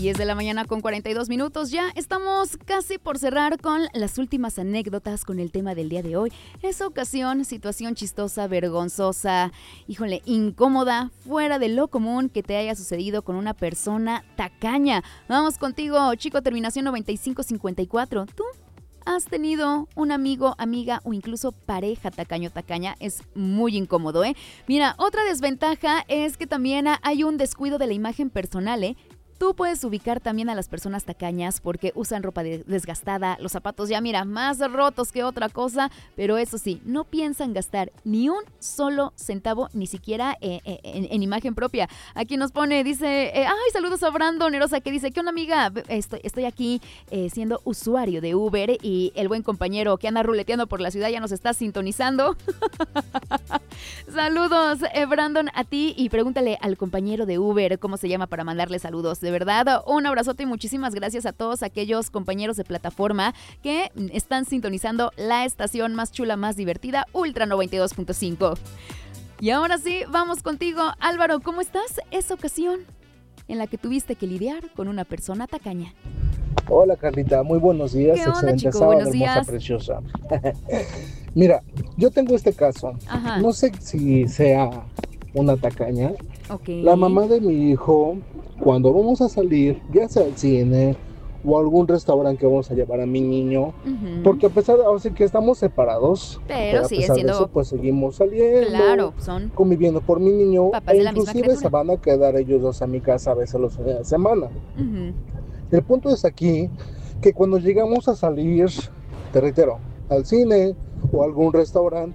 10 de la mañana con 42 minutos. Ya estamos casi por cerrar con las últimas anécdotas con el tema del día de hoy. Esa ocasión, situación chistosa, vergonzosa, híjole, incómoda, fuera de lo común que te haya sucedido con una persona tacaña. Vamos contigo, chico, terminación 9554. ¿Tú has tenido un amigo, amiga o incluso pareja tacaño o tacaña? Es muy incómodo, ¿eh? Mira, otra desventaja es que también hay un descuido de la imagen personal, ¿eh? Tú puedes ubicar también a las personas tacañas porque usan ropa desgastada, los zapatos ya mira, más rotos que otra cosa, pero eso sí, no piensan gastar ni un solo centavo, ni siquiera en imagen propia. Aquí nos pone, dice, saludos a Brandon Erosa, que dice, ¿qué onda amiga? Estoy aquí siendo usuario de Uber y el buen compañero que anda ruleteando por la ciudad ya nos está sintonizando. Saludos, Brandon, a ti, y pregúntale al compañero de Uber cómo se llama para mandarle saludos. De verdad, un abrazote y muchísimas gracias a todos aquellos compañeros de plataforma que están sintonizando la estación más chula, más divertida, Ultra 92.5. Y ahora sí, vamos contigo, Álvaro, ¿cómo estás? Esa ocasión en la que tuviste que lidiar con una persona tacaña. Hola Carlita, muy buenos días. ¿Qué onda, excelente chico? sábado, Buenos hermosa, días. preciosa. Mira, yo tengo este caso. Ajá. No sé si sea una tacaña. Ok. La mamá de mi hijo, cuando vamos a salir, ya sea al cine o a algún restaurante que vamos a llevar a mi niño, porque a pesar de, o sea, que estamos separados, pero a sigue pesar siendo, de eso, pues seguimos saliendo, claro, son conviviendo por mi niño, papás de la misma inclusive se criatura. van a quedar ellos dos a mi casa a veces los fines de semana. El punto es aquí que cuando llegamos a salir, te reitero, al cine o a algún restaurante,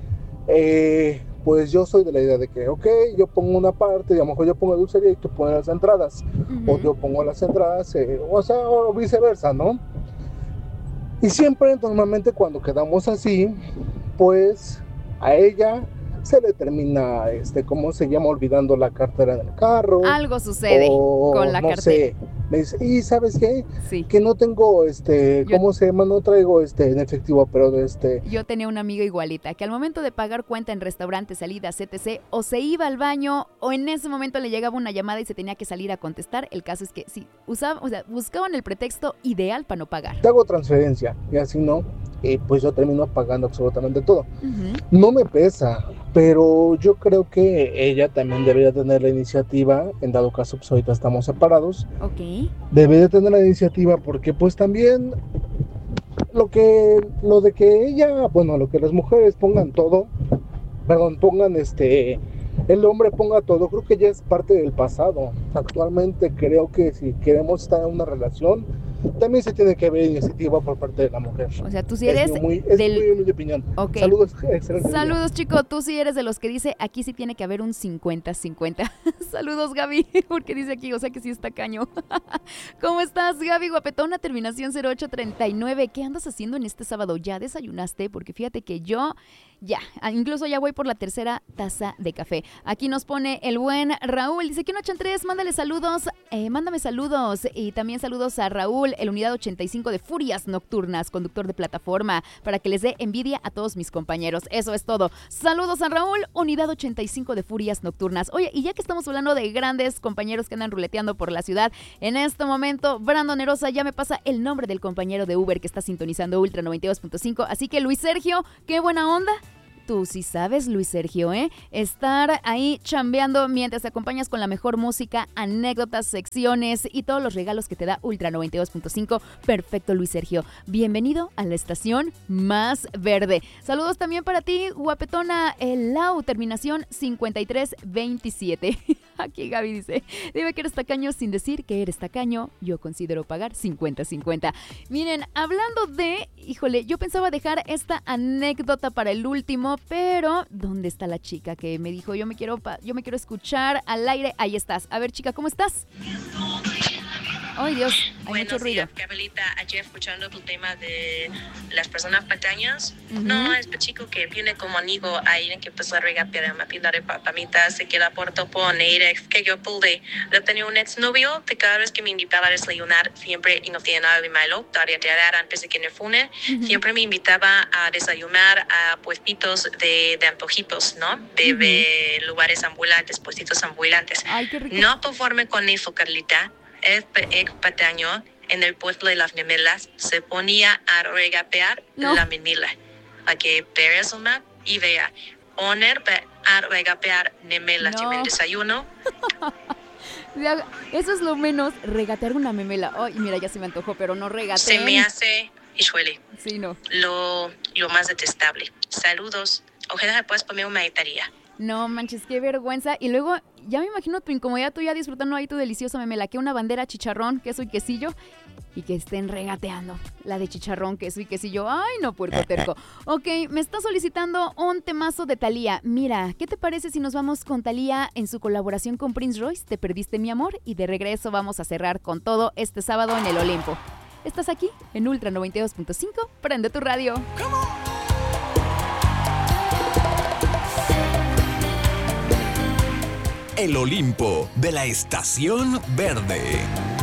pues yo soy de la idea de que, ok, yo pongo una parte, y a lo mejor yo pongo dulcería y tú pones las entradas, o yo pongo las entradas, o viceversa, ¿no? Y siempre, normalmente cuando quedamos así, pues a ella se le termina, ¿cómo se llama? Olvidando la cartera en el carro. Algo sucede con la no cartera. sé, me dice, ¿y sabes qué? Sí. Que no tengo, ¿cómo se llama? No traigo, en efectivo, pero Yo tenía una amiga igualita, que al momento de pagar cuenta en restaurantes, salidas, etc., o se iba al baño, o en ese momento le llegaba una llamada y se tenía que salir a contestar. El caso es que sí, buscaban el pretexto ideal para no pagar. Te hago transferencia, y así no, y pues yo termino pagando absolutamente todo. No me pesa, pero yo creo que ella también debería tener la iniciativa, en dado caso pues ahorita estamos separados. Ok. Debería tener la iniciativa porque pues también lo de que ella, bueno, lo que las mujeres pongan todo, pongan el hombre ponga todo, creo que ya es parte del pasado. Actualmente creo que si queremos estar en una relación, también se tiene que ver iniciativa por parte de la mujer. O sea, tú sí eres es muy mi opinión. Okay. Saludos, excelente. Saludos, chico, tú sí eres de los que dice, aquí sí tiene que haber un 50-50. Saludos, Gaby, porque dice aquí, o sea que sí está caño. ¿Cómo estás, Gaby, guapetona, terminación 0839? ¿Qué andas haciendo en este sábado? ¿Ya desayunaste? Porque fíjate que yo incluso ya voy por la tercera taza de café. Aquí nos pone el buen Raúl, dice que 183, mándame saludos, y también saludos a Raúl, el unidad 85 de Furias Nocturnas, conductor de plataforma, para que les dé envidia a todos mis compañeros. Eso es todo. Saludos a Raúl, unidad 85 de Furias Nocturnas. Oye, y ya que estamos hablando de grandes compañeros que andan ruleteando por la ciudad, en este momento, Brandon Erosa ya me pasa el nombre del compañero de Uber que está sintonizando Ultra 92.5, así que Luis Sergio, qué buena onda. Tú sí sabes, Luis Sergio, estar ahí chambeando mientras te acompañas con la mejor música, anécdotas, secciones y todos los regalos que te da Ultra 92.5. Perfecto, Luis Sergio. Bienvenido a la estación más verde. Saludos también para ti, guapetona, el Lau, terminación 5327. Aquí Gaby dice, dime que eres tacaño sin decir que eres tacaño. Yo considero pagar 50-50. Miren, hablando de, híjole, yo pensaba dejar esta anécdota para el último, pero ¿dónde está la chica que me dijo yo me quiero escuchar al aire? Ahí estás. A ver, chica, ¿cómo estás? Ay, Dios, hay mucho ruido. Buenos días, Gabrielita. Ayer escuchando tu tema de las personas tacañas. No, es chico que viene como amigo ahí en que empezó a regar para pidar papamitas, se queda por toponer, que yo pude. Yo tenía un exnovio que cada vez que me invitaba a desayunar, siempre, y no tiene nada de malo, todavía antes de que me fune, siempre me invitaba a desayunar a puestitos de antojitos, ¿no? De lugares ambulantes, puestitos ambulantes. Ay, qué rico. No conforme con eso, Carlita, este ex pataño en el puesto de las memelas se ponía a regatear la memela. Para que persona y vea, poner a regatear memelas en el desayuno. Eso es lo menos, regatear una memela. Ay, mira, ya se me antojó, pero no regatear. Se me hace, híjole, sí, no. Lo más detestable. Saludos. Ojalá puedas poner una etaría. No manches, qué vergüenza. Y luego, ya me imagino tu incomodidad, tú ya disfrutando ahí tu deliciosa memela, que una bandera, chicharrón, queso y quesillo, y que estén regateando la de chicharrón, queso y quesillo. Ay, no, puerco terco. Ok, me está solicitando un temazo de Thalía. Mira, ¿qué te parece si nos vamos con Thalía en su colaboración con Prince Royce? Te perdiste mi amor, y de regreso vamos a cerrar con todo este sábado en el Olimpo. Estás aquí en Ultra 92.5, prende tu radio. El Olimpo de la Estación Verde.